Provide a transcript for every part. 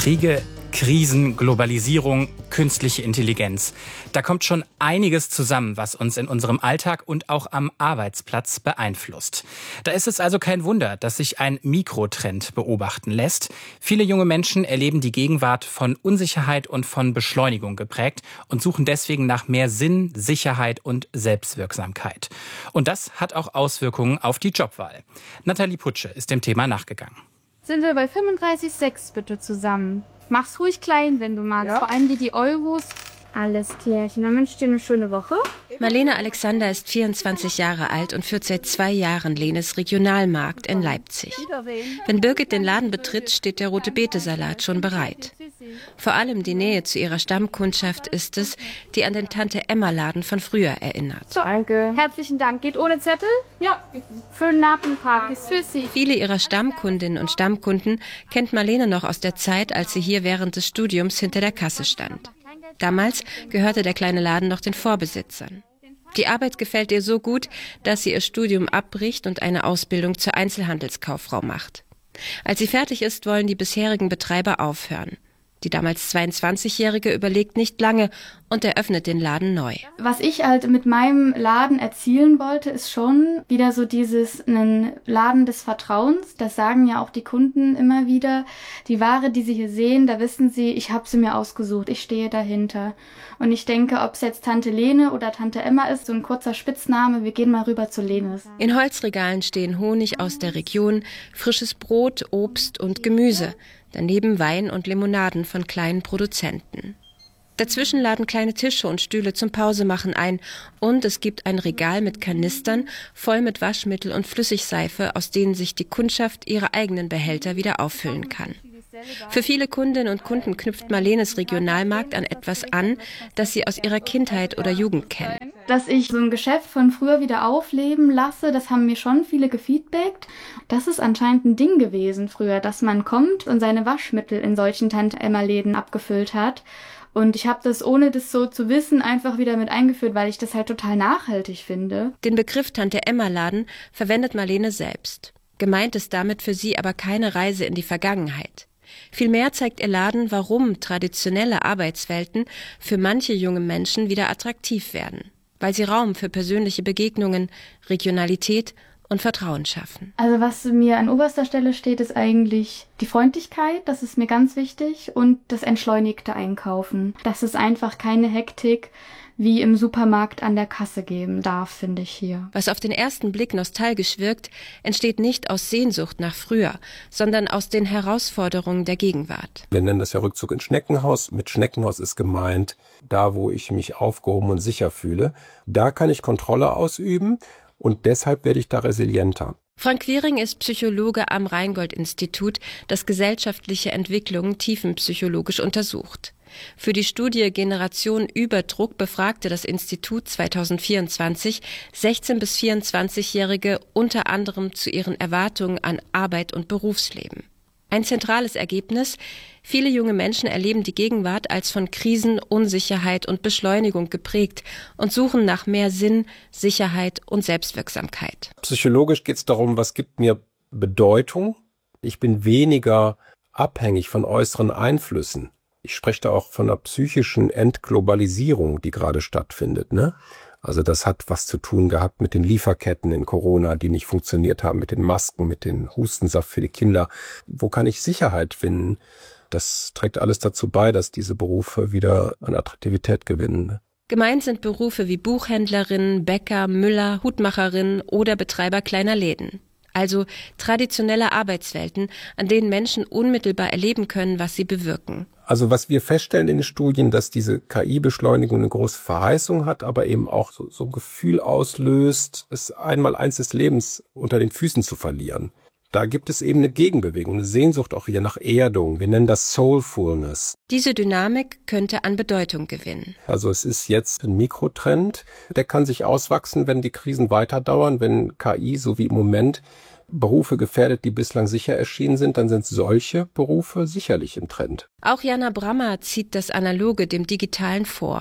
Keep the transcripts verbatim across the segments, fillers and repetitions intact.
Kriege, Krisen, Globalisierung, künstliche Intelligenz. Da kommt schon einiges zusammen, was uns in unserem Alltag und auch am Arbeitsplatz beeinflusst. Da ist es also kein Wunder, dass sich ein Mikrotrend beobachten lässt. Viele junge Menschen erleben die Gegenwart von Unsicherheit und von Beschleunigung geprägt und suchen deswegen nach mehr Sinn, Sicherheit und Selbstwirksamkeit. Und das hat auch Auswirkungen auf die Jobwahl. Nathalie Putsche ist dem Thema nachgegangen. Sind wir bei fünfunddreißig Komma sechs bitte zusammen. Mach's ruhig klein, wenn du magst. Ja. Vor allem die, die Euros. Alles klärchen. Dann wünsche ich dir eine schöne Woche. Marlene Alexander ist vierundzwanzig Jahre alt und führt seit zwei Jahren Lenes Regionalmarkt in Leipzig. Wenn Birgit den Laden betritt, steht der Rote-Beete-Salat schon bereit. Vor allem die Nähe zu ihrer Stammkundschaft ist es, die an den Tante-Emma-Laden von früher erinnert. So, danke. Herzlichen Dank. Geht ohne Zettel? Ja. Für den Nappenpark ist für Sie. Viele ihrer Stammkundinnen und Stammkunden kennt Marlene noch aus der Zeit, als sie hier während des Studiums hinter der Kasse stand. Damals gehörte der kleine Laden noch den Vorbesitzern. Die Arbeit gefällt ihr so gut, dass sie ihr Studium abbricht und eine Ausbildung zur Einzelhandelskauffrau macht. Als sie fertig ist, wollen die bisherigen Betreiber aufhören. Die damals zweiundzwanzigjährige überlegt nicht lange und eröffnet den Laden neu. Was ich halt mit meinem Laden erzielen wollte, ist schon wieder so dieses einen Laden des Vertrauens. Das sagen ja auch die Kunden immer wieder. Die Ware, die sie hier sehen, da wissen sie, ich habe sie mir ausgesucht, ich stehe dahinter. Und ich denke, ob es jetzt Tante Lene oder Tante Emma ist, so ein kurzer Spitzname, wir gehen mal rüber zu Lenes. In Holzregalen stehen Honig aus der Region, frisches Brot, Obst und Gemüse. Daneben Wein und Limonaden von kleinen Produzenten. Dazwischen laden kleine Tische und Stühle zum Pausemachen ein und es gibt ein Regal mit Kanistern voll mit Waschmittel und Flüssigseife, aus denen sich die Kundschaft ihre eigenen Behälter wieder auffüllen kann. Für viele Kundinnen und Kunden knüpft Marlenes Regionalmarkt an etwas an, das sie aus ihrer Kindheit oder Jugend kennen. Dass ich so ein Geschäft von früher wieder aufleben lasse, das haben mir schon viele gefeedbackt. Das ist anscheinend ein Ding gewesen früher, dass man kommt und seine Waschmittel in solchen Tante-Emma-Läden abgefüllt hat. Und ich habe das, ohne das so zu wissen, einfach wieder mit eingeführt, weil ich das halt total nachhaltig finde. Den Begriff Tante-Emma-Laden verwendet Marlene selbst. Gemeint ist damit für sie aber keine Reise in die Vergangenheit. Vielmehr zeigt ihr Laden, warum traditionelle Arbeitswelten für manche junge Menschen wieder attraktiv werden, weil sie Raum für persönliche Begegnungen, Regionalität und Vertrauen schaffen. Also was mir an oberster Stelle steht, ist eigentlich die Freundlichkeit, das ist mir ganz wichtig, und das entschleunigte Einkaufen. Dass es einfach keine Hektik wie im Supermarkt an der Kasse geben darf, finde ich hier. Was auf den ersten Blick nostalgisch wirkt, entsteht nicht aus Sehnsucht nach früher, sondern aus den Herausforderungen der Gegenwart. Wir nennen das ja Rückzug ins Schneckenhaus. Mit Schneckenhaus ist gemeint, da wo ich mich aufgehoben und sicher fühle. Da kann ich Kontrolle ausüben und deshalb werde ich da resilienter. Frank Wiering ist Psychologe am Rheingold-Institut, das gesellschaftliche Entwicklungen tiefenpsychologisch untersucht. Für die Studie Generation Überdruck befragte das Institut zweitausendvierundzwanzig sechzehn- bis vierundzwanzigjährige unter anderem zu ihren Erwartungen an Arbeit und Berufsleben. Ein zentrales Ergebnis: Viele junge Menschen erleben die Gegenwart als von Krisen, Unsicherheit und Beschleunigung geprägt und suchen nach mehr Sinn, Sicherheit und Selbstwirksamkeit. Psychologisch geht es darum, was gibt mir Bedeutung. Ich bin weniger abhängig von äußeren Einflüssen. Ich spreche da auch von einer psychischen Entglobalisierung, die gerade stattfindet, ne? Also das hat was zu tun gehabt mit den Lieferketten in Corona, die nicht funktioniert haben, mit den Masken, mit den Hustensaft für die Kinder. Wo kann ich Sicherheit finden? Das trägt alles dazu bei, dass diese Berufe wieder an Attraktivität gewinnen. Gemeint sind Berufe wie Buchhändlerin, Bäcker, Müller, Hutmacherin oder Betreiber kleiner Läden. Also traditionelle Arbeitswelten, an denen Menschen unmittelbar erleben können, was sie bewirken. Also was wir feststellen in den Studien, dass diese K I-Beschleunigung eine große Verheißung hat, aber eben auch so, so ein Gefühl auslöst, es einmal eins des Lebens unter den Füßen zu verlieren. Da gibt es eben eine Gegenbewegung, eine Sehnsucht auch wieder nach Erdung. Wir nennen das Soulfulness. Diese Dynamik könnte an Bedeutung gewinnen. Also es ist jetzt ein Mikrotrend, der kann sich auswachsen, wenn die Krisen weiter dauern, wenn K I, so wie im Moment, Berufe gefährdet, die bislang sicher erschienen sind, dann sind solche Berufe sicherlich im Trend. Auch Jana Brammer zieht das Analoge dem Digitalen vor.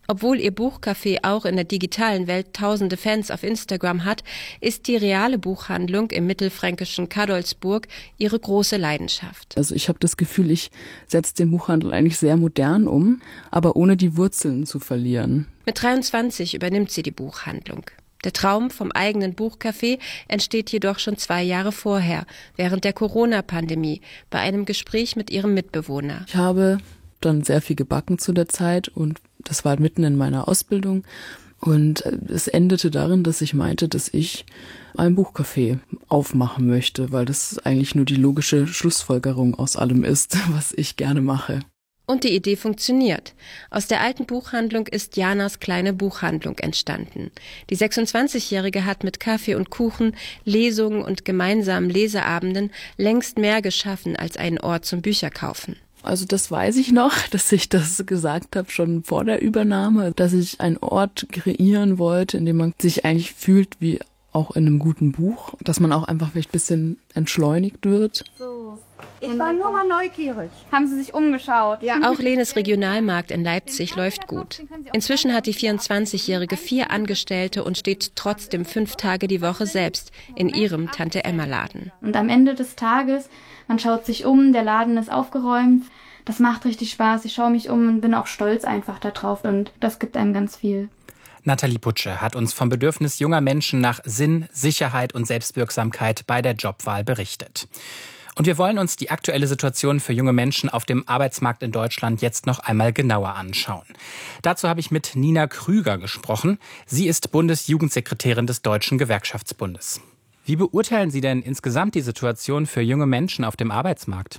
Obwohl ihr Buchcafé auch in der digitalen Welt tausende Fans auf Instagram hat, ist die reale Buchhandlung im mittelfränkischen Cadolzburg ihre große Leidenschaft. Also ich habe das Gefühl, ich setze den Buchhandel eigentlich sehr modern um, aber ohne die Wurzeln zu verlieren. Mit dreiundzwanzig übernimmt sie die Buchhandlung. Der Traum vom eigenen Buchcafé entsteht jedoch schon zwei Jahre vorher, während der Corona-Pandemie, bei einem Gespräch mit ihrem Mitbewohner. Ich habe dann sehr viel gebacken zu der Zeit und das war mitten in meiner Ausbildung und es endete darin, dass ich meinte, dass ich ein Buchcafé aufmachen möchte, weil das eigentlich nur die logische Schlussfolgerung aus allem ist, was ich gerne mache. Und die Idee funktioniert. Aus der alten Buchhandlung ist Janas kleine Buchhandlung entstanden. Die sechsundzwanzigjährige hat mit Kaffee und Kuchen, Lesungen und gemeinsamen Leseabenden längst mehr geschaffen als einen Ort zum Bücherkaufen. Also das weiß ich noch, dass ich das gesagt habe schon vor der Übernahme, dass ich einen Ort kreieren wollte, in dem man sich eigentlich fühlt wie auch in einem guten Buch, dass man auch einfach vielleicht ein bisschen entschleunigt wird. So. Ich war nur mal neugierig. Haben Sie sich umgeschaut? Ja. Auch Lenes Regionalmarkt in Leipzig läuft gut. Inzwischen hat die vierundzwanzigjährige vier Angestellte und steht trotzdem fünf Tage die Woche selbst in ihrem Tante-Emma-Laden. Und am Ende des Tages, man schaut sich um, der Laden ist aufgeräumt. Das macht richtig Spaß. Ich schaue mich um und bin auch stolz einfach darauf. Und das gibt einem ganz viel. Nathalie Putsche hat uns vom Bedürfnis junger Menschen nach Sinn, Sicherheit und Selbstwirksamkeit bei der Jobwahl berichtet. Und wir wollen uns die aktuelle Situation für junge Menschen auf dem Arbeitsmarkt in Deutschland jetzt noch einmal genauer anschauen. Dazu habe ich mit Nina Krüger gesprochen. Sie ist Bundesjugendsekretärin des Deutschen Gewerkschaftsbundes. Wie beurteilen Sie denn insgesamt die Situation für junge Menschen auf dem Arbeitsmarkt?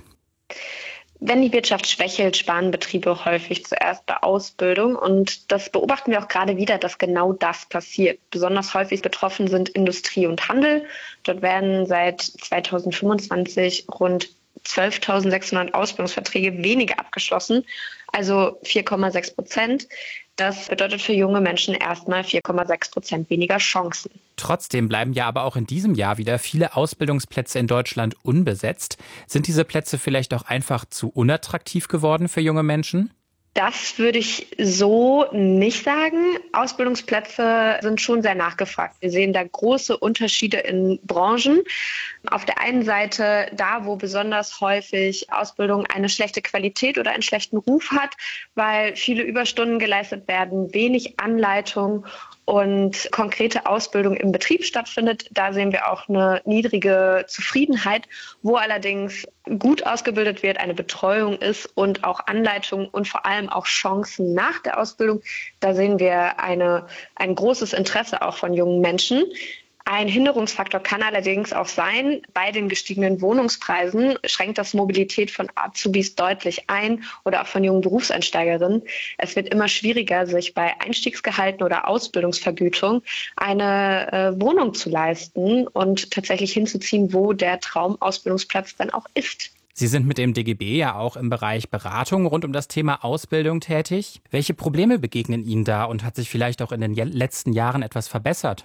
Wenn die Wirtschaft schwächelt, sparen Betriebe häufig zuerst bei Ausbildung. Und das beobachten wir auch gerade wieder, dass genau das passiert. Besonders häufig betroffen sind Industrie und Handel. Dort werden seit zweitausendfünfundzwanzig rund zwölftausendsechshundert Ausbildungsverträge weniger abgeschlossen, also vier Komma sechs Prozent. Das bedeutet für junge Menschen erstmal vier Komma sechs Prozent weniger Chancen. Trotzdem bleiben ja aber auch in diesem Jahr wieder viele Ausbildungsplätze in Deutschland unbesetzt. Sind diese Plätze vielleicht auch einfach zu unattraktiv geworden für junge Menschen? Das würde ich so nicht sagen. Ausbildungsplätze sind schon sehr nachgefragt. Wir sehen da große Unterschiede in Branchen. Auf der einen Seite da, wo besonders häufig Ausbildung eine schlechte Qualität oder einen schlechten Ruf hat, weil viele Überstunden geleistet werden, wenig Anleitung und konkrete Ausbildung im Betrieb stattfindet. Da sehen wir auch eine niedrige Zufriedenheit, wo allerdings gut ausgebildet wird, eine Betreuung ist und auch Anleitung und vor allem auch Chancen nach der Ausbildung. Da sehen wir eine, ein großes Interesse auch von jungen Menschen. Ein Hinderungsfaktor kann allerdings auch sein, bei den gestiegenen Wohnungspreisen schränkt das Mobilität von Azubis deutlich ein oder auch von jungen Berufseinsteigerinnen. Es wird immer schwieriger, sich bei Einstiegsgehalten oder Ausbildungsvergütung eine äh, Wohnung zu leisten und tatsächlich hinzuziehen, wo der Traumausbildungsplatz dann auch ist. Sie sind mit dem D G B ja auch im Bereich Beratung rund um das Thema Ausbildung tätig. Welche Probleme begegnen Ihnen da und hat sich vielleicht auch in den letzten Jahren etwas verbessert?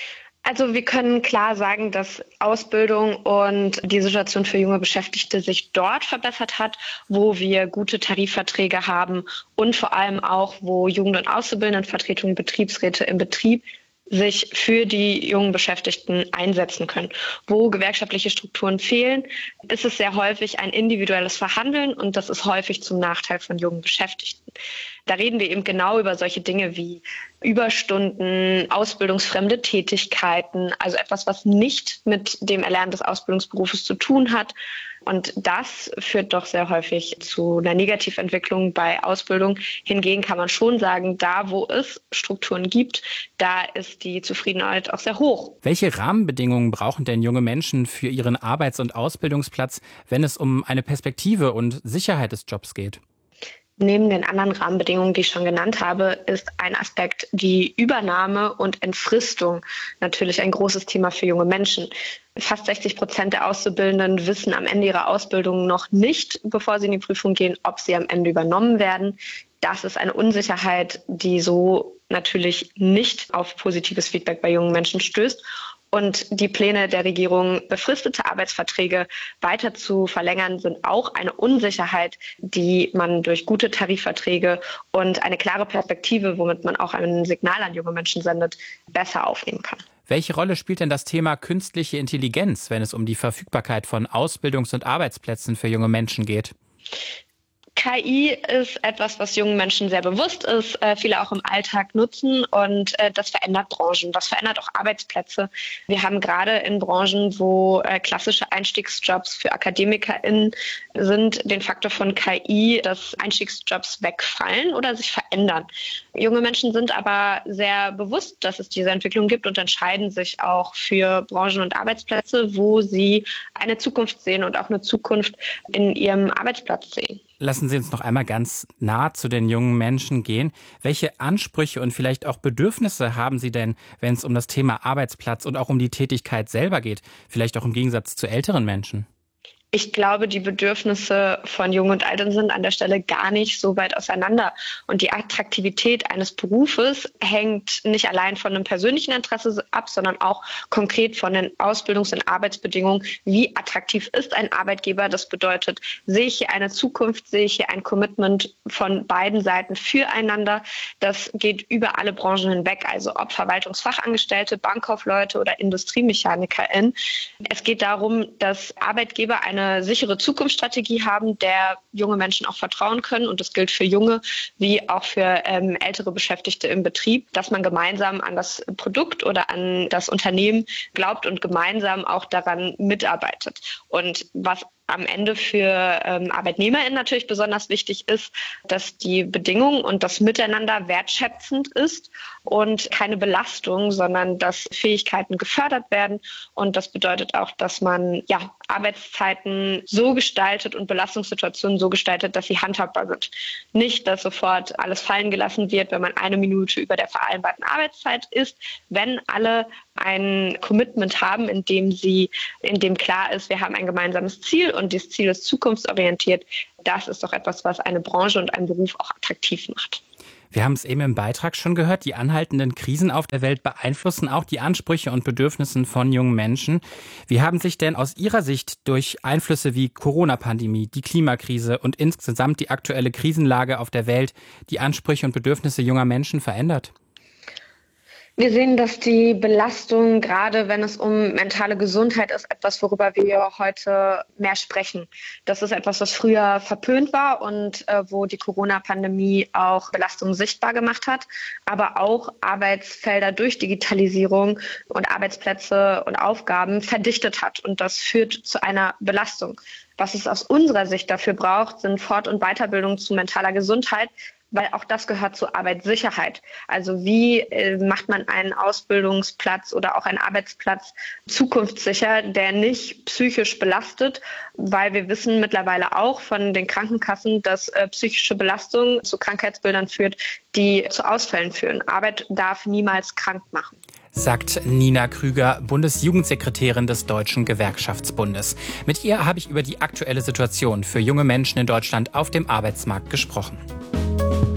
Also wir können klar sagen, dass Ausbildung und die Situation für junge Beschäftigte sich dort verbessert hat, wo wir gute Tarifverträge haben und vor allem auch, wo Jugend- und Auszubildendenvertretungen, Betriebsräte im Betrieb sich für die jungen Beschäftigten einsetzen können. Wo gewerkschaftliche Strukturen fehlen, ist es sehr häufig ein individuelles Verhandeln und das ist häufig zum Nachteil von jungen Beschäftigten. Da reden wir eben genau über solche Dinge wie Überstunden, ausbildungsfremde Tätigkeiten, also etwas, was nicht mit dem Erlernen des Ausbildungsberufes zu tun hat. Und das führt doch sehr häufig zu einer Negativentwicklung bei Ausbildung. Hingegen kann man schon sagen, da wo es Strukturen gibt, da ist die Zufriedenheit auch sehr hoch. Welche Rahmenbedingungen brauchen denn junge Menschen für ihren Arbeits- und Ausbildungsplatz, wenn es um eine Perspektive und Sicherheit des Jobs geht? Neben den anderen Rahmenbedingungen, die ich schon genannt habe, ist ein Aspekt die Übernahme und Entfristung natürlich ein großes Thema für junge Menschen. Fast sechzig Prozent der Auszubildenden wissen am Ende ihrer Ausbildung noch nicht, bevor sie in die Prüfung gehen, ob sie am Ende übernommen werden. Das ist eine Unsicherheit, die so natürlich nicht auf positives Feedback bei jungen Menschen stößt. Und die Pläne der Regierung, befristete Arbeitsverträge weiter zu verlängern, sind auch eine Unsicherheit, die man durch gute Tarifverträge und eine klare Perspektive, womit man auch ein Signal an junge Menschen sendet, besser aufnehmen kann. Welche Rolle spielt denn das Thema künstliche Intelligenz, wenn es um die Verfügbarkeit von Ausbildungs- und Arbeitsplätzen für junge Menschen geht? K I ist etwas, was jungen Menschen sehr bewusst ist, äh, viele auch im Alltag nutzen und äh, das verändert Branchen, das verändert auch Arbeitsplätze. Wir haben gerade in Branchen, wo äh, klassische Einstiegsjobs für AkademikerInnen sind, den Faktor von K I, dass Einstiegsjobs wegfallen oder sich verändern. Junge Menschen sind aber sehr bewusst, dass es diese Entwicklung gibt und entscheiden sich auch für Branchen und Arbeitsplätze, wo sie eine Zukunft sehen und auch eine Zukunft in ihrem Arbeitsplatz sehen. Lassen Sie uns noch einmal ganz nah zu den jungen Menschen gehen. Welche Ansprüche und vielleicht auch Bedürfnisse haben Sie denn, wenn es um das Thema Arbeitsplatz und auch um die Tätigkeit selber geht? Vielleicht auch im Gegensatz zu älteren Menschen? Ich glaube, die Bedürfnisse von Jung und Alten sind an der Stelle gar nicht so weit auseinander. Und die Attraktivität eines Berufes hängt nicht allein von einem persönlichen Interesse ab, sondern auch konkret von den Ausbildungs- und Arbeitsbedingungen. Wie attraktiv ist ein Arbeitgeber? Das bedeutet, sehe ich hier eine Zukunft, sehe ich hier ein Commitment von beiden Seiten füreinander. Das geht über alle Branchen hinweg, also ob Verwaltungsfachangestellte, Bankkaufleute oder IndustriemechanikerInnen. Es geht darum, dass Arbeitgeber eine eine sichere Zukunftsstrategie haben, der junge Menschen auch vertrauen können. Und das gilt für junge wie auch für ähm, ältere Beschäftigte im Betrieb, dass man gemeinsam an das Produkt oder an das Unternehmen glaubt und gemeinsam auch daran mitarbeitet. Und was am Ende für ähm, ArbeitnehmerInnen natürlich besonders wichtig ist, dass die Bedingungen und das Miteinander wertschätzend ist und keine Belastung, sondern dass Fähigkeiten gefördert werden. Und das bedeutet auch, dass man ja Arbeitszeiten so gestaltet und Belastungssituationen so gestaltet, dass sie handhabbar sind. Nicht, dass sofort alles fallen gelassen wird, wenn man eine Minute über der vereinbarten Arbeitszeit ist, wenn alle ein Commitment haben, in dem sie, in dem klar ist, wir haben ein gemeinsames Ziel und dieses Ziel ist zukunftsorientiert. Das ist doch etwas, was eine Branche und einen Beruf auch attraktiv macht. Wir haben es eben im Beitrag schon gehört, die anhaltenden Krisen auf der Welt beeinflussen auch die Ansprüche und Bedürfnisse von jungen Menschen. Wie haben sich denn aus Ihrer Sicht durch Einflüsse wie Corona-Pandemie, die Klimakrise und insgesamt die aktuelle Krisenlage auf der Welt die Ansprüche und Bedürfnisse junger Menschen verändert? Wir sehen, dass die Belastung, gerade wenn es um mentale Gesundheit ist, etwas, worüber wir heute mehr sprechen. Das ist etwas, was früher verpönt war und äh, wo die Corona-Pandemie auch Belastung sichtbar gemacht hat, aber auch Arbeitsfelder durch Digitalisierung und Arbeitsplätze und Aufgaben verdichtet hat. Und das führt zu einer Belastung. Was es aus unserer Sicht dafür braucht, sind Fort- und Weiterbildung zu mentaler Gesundheit, weil auch das gehört zur Arbeitssicherheit. Also wie äh, macht man einen Ausbildungsplatz oder auch einen Arbeitsplatz zukunftssicher, der nicht psychisch belastet, weil wir wissen mittlerweile auch von den Krankenkassen, dass äh, psychische Belastung zu Krankheitsbildern führt, die zu Ausfällen führen. Arbeit darf niemals krank machen. Sagt Nina Krüger, Bundesjugendsekretärin des Deutschen Gewerkschaftsbundes. Mit ihr habe ich über die aktuelle Situation für junge Menschen in Deutschland auf dem Arbeitsmarkt gesprochen.